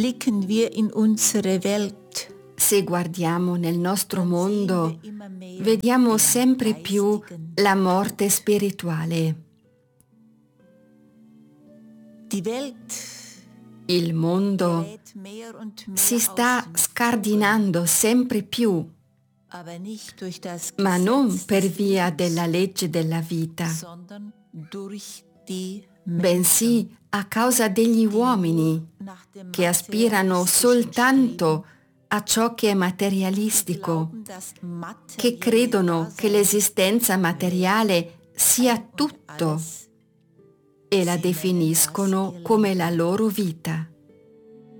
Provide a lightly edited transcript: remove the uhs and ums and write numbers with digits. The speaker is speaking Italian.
blicken wir in unsere Welt, Se guardiamo nel nostro mondo, immer mehr vediamo den sempre più geistigen. la morte spirituale. Die Welt Il mondo gerät mehr und mehr si aus sta dem scardinando sempre più, Fugen, aber nicht durch das ma non Gesetz per des via Lebens, della legge della vita, sondern durch die Menschen, bensì a causa degli uomini nach dem che aspirano materialistischen soltanto a ciò che è materialistico, glauben, das che materielle credono che Dasein l'esistenza materiale sia und tutto alles. e la Sie nennen das definiscono ihr come la Leben. loro vita.